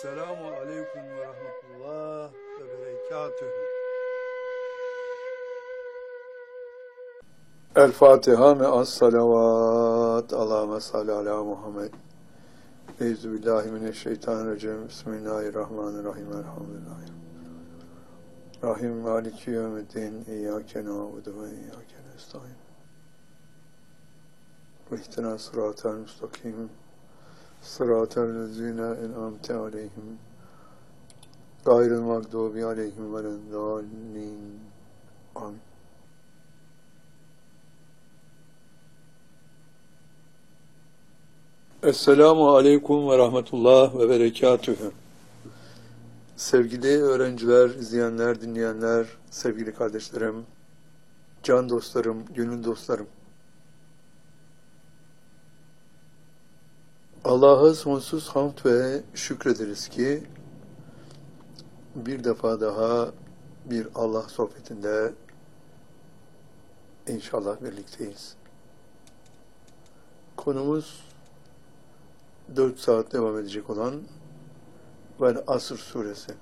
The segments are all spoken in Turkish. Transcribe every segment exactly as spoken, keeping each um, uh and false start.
Esselamu Aleyküm ve Rahmetullah ve Berekatühü. El Fatiha me'as salavat. Allahümme salli ala Muhammed. Euzubillahimineşşeytanirracim. Bismillahirrahmanirrahim. Elhamdülillahi. Rahim maliki yevmiddin. İyyâke na'budu ve iyyâke nestaîn. İhdina sıratal müstakim. Sıratal lezîne en'amte aleyhim. Gayril mağdubi aleyhim veleddâllîn. Amin. Esselamu Aleyküm ve Rahmetullah ve Berekatühü. Sevgili öğrenciler, izleyenler, dinleyenler, sevgili kardeşlerim, can dostlarım, gönül dostlarım. Allah'a sonsuz hamd ve şükrederiz ki bir defa daha bir Allah sohbetinde inşallah birlikteyiz. Konumuz dört saat devam edecek olan Vel Asr suresi.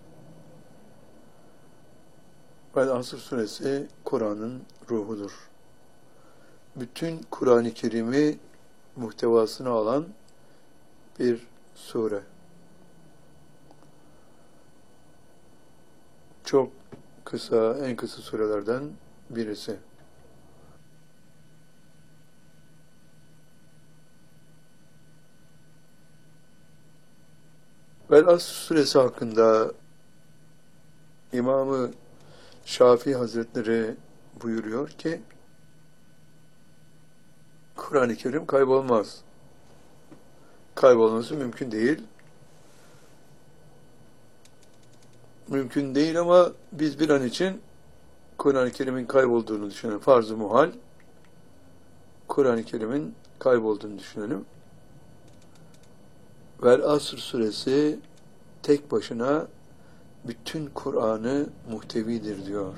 Vel Asr suresi Kur'an'ın ruhudur. Bütün Kur'an-ı Kerim'i muhtevasına alan bir sure. Çok kısa, en kısa surelerden birisi. Vel Asr suresi hakkında İmam-ı Şafii Hazretleri buyuruyor ki Kur'an-ı Kerim kaybolmaz. Kaybolması mümkün değil. Mümkün değil ama biz bir an için Kur'an-ı Kerim'in kaybolduğunu düşünelim. Farz-ı muhal Kur'an-ı Kerim'in kaybolduğunu düşünelim. Vel Asr suresi tek başına bütün Kur'an'ı muhtevidir diyor.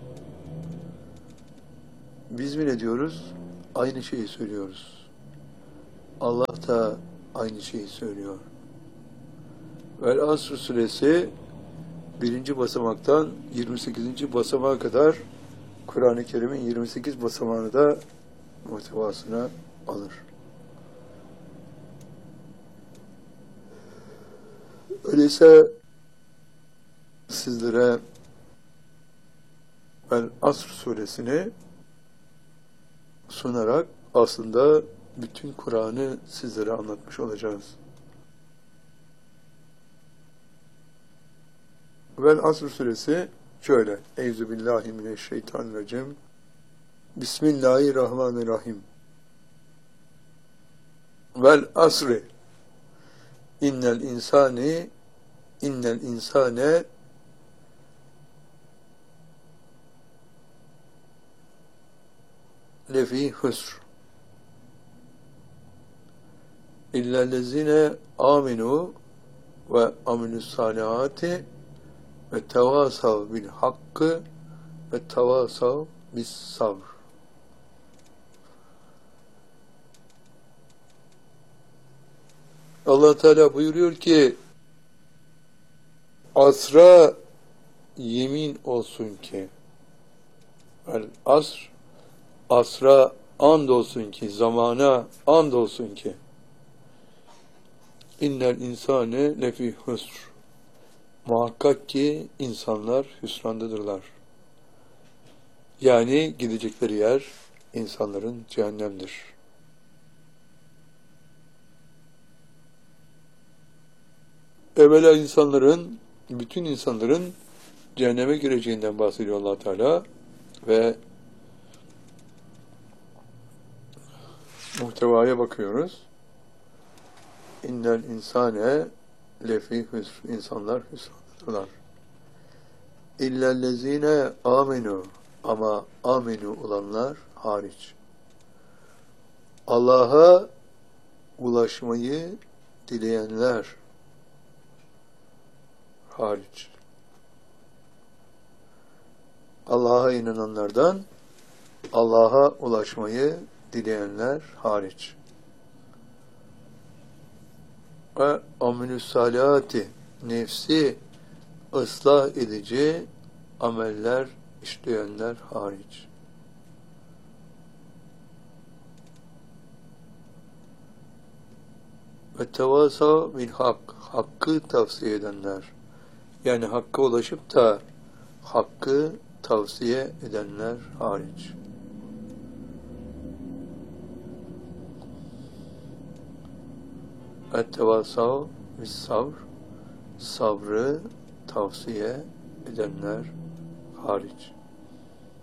Biz mi ne diyoruz? Aynı şeyi söylüyoruz. Allah da aynı şeyi söylüyor. Vel Asr suresi birinci basamaktan yirmi sekizinci basamağa kadar Kur'an-ı Kerim'in yirmi sekiz basamağını da muhtevasına alır. Öyleyse sizlere Vel Asr suresini sunarak aslında bütün Kur'an'ı sizlere anlatmış olacağız. Vel Asr suresi şöyle. Euzubillahimineşşeytanirracim. Bismillahirrahmanirrahim. Vel asri. İnnel insani innel insane lefî husr. İllellezine aminu ve amilussâlihâti ve tevâsav bil hakkı ve tevâsav bis sabr. Allah Teala buyuruyor ki asra yemin olsun ki el asr asra and olsun ki zamana and olsun ki innel insane lefî husr. Muhakkak ki insanlar hüsrandadırlar. Yani gidecekleri yer insanların cehennemdir. Evvela insanların, bütün insanların cehenneme gireceğinden bahsediyor Allah Teala ve muhtevaya bakıyoruz. İnnel insane lefî hüsr. İnsanlar hüsrandadırlar. İllellezine amenu. Ama amenu olanlar hariç. Allah'a ulaşmayı dileyenler hariç. Allah'a inananlardan Allah'a ulaşmayı dileyenler hariç. ve amelü salihati, nefsi ıslah edici ameller işleyenler hariç. Ve tevasa bil hak, hakkı tavsiye edenler, yani hakka ulaşıp da hakkı tavsiye edenler hariç. Ve tevasa bil sabr, sabrı tavsiye edenler hariç.